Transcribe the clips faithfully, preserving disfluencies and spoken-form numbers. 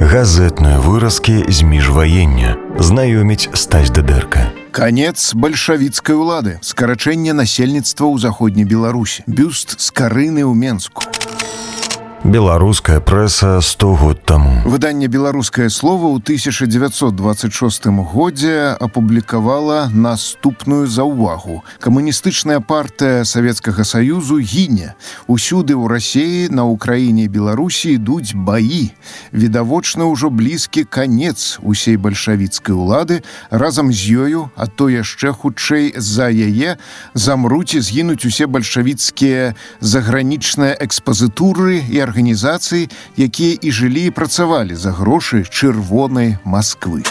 Газетныя выразкі з міжваення. Знаёміць Стась Дыдэрка. Конец бальшавіцкай улады. Скарачэнне насельніцтва ў заходняй Беларусі. Бюст Скарыны ў Менску. Беларуская прэса сто год таму. Выданне «Беларускае слово» ў тысяча дзевяцьсот дваццаць шостым годзе апублікавала наступную заўвагу. Камуністычная партыя Савецкага Саюзу гіне. Усюды ў Расіі, на Украіне і Беларусі ідуць баі. Відавочна ўжо блізкі канец усей бальшавіцкай улады. Разам з ёю, а то яшчэ хутчэй з-за яе, замруць і згінуць усе бальшавіцкія загранічныя экспазітуры і арганізацыі, якія і жылі і працавалі за грошы чырвонай Масквы.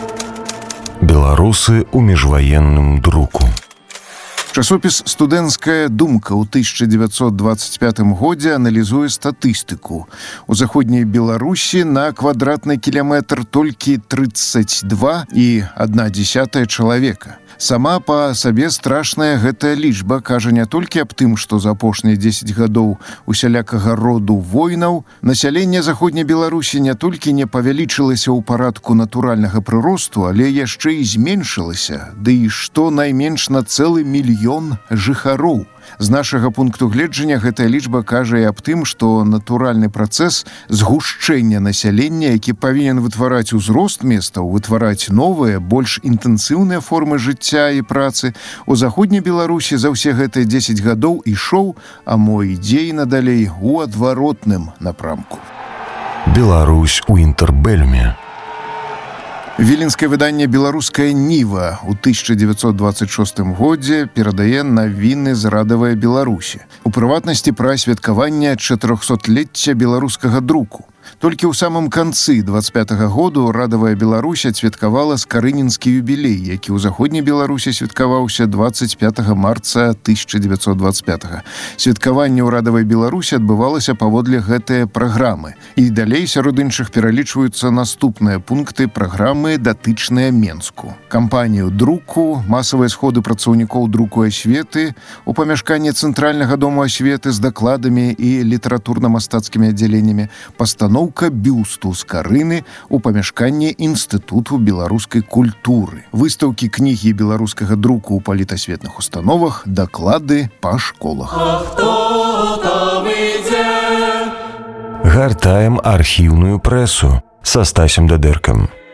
Беларусы ў міжваенным друку. Часопіс «Студэнцкая думка» ў тысяча дзевяцьсот дваццаць пятым годзе аналізуе статыстыку. У заходняй Беларусі на квадратны кіляметр толькі трыццаць два і адна дзесятая чалавека. Сама па сабе страшная гэтая лічба кажа не толькі аб тым, што за апошнія дзесяць гадоў усялякага роду войнаў насяленне заходняй Беларусі не толькі не павялічылася ў парадку натуральнага прыросту, але яшчэ і зменшылася, ды і што найменш на цэлы мільён жыхароў. З нашага пункту гледжання гэтая лічба кажа і аб тым, што натуральны працэс згушчэння насялення, які павінен вытвараць узрост местаў, вытвараць новыя, больш інтэнсіўныя формы жыцця і працы, у заходняй Беларусі за ўсе гэтыя дзесяць гадоў ішоў, а мо ідзе і надалей у адваротным напрамку. Беларусь у інтэрбэльме. Віленскае выданне «Беларуская ніва» ў тысяча дзевяцьсот дваццаць шостым годзе перадае навіны з радавай Беларусі. У прыватнасці пра святкаванне чатырохсотлецця беларускага друку. Толькі ў самым канцы дваццаць пятага году радавая Беларусь адсвяткавала скарынінскі юбілей, які ў заходняй Беларусі святкаваўся дваццаць пятага марца тысяча дзевяцьсот дваццаць пятага. Святкаванне ў радавай Беларусі адбывалася паводле гэтыя праграмы. І далей сярод іншых пералічваюцца наступныя пункты праграмы, датычныя Менску. Кампанію друку, масавыя сходы працаўнікоў друку асветы, у памяшканні Цэнтральнага дому асветы з дакладамі і літаратурна-мастацкімі аддзяленнямі, пастановка бюсту Скарыны у памяшканні Інстытуту беларускай культуры, выстаўкі кнігі беларускага друку ў палітасветных установах, даклады па школах. А хто там ідзе? Гартаем архіўную прэсу са Стасем Дыдэркам.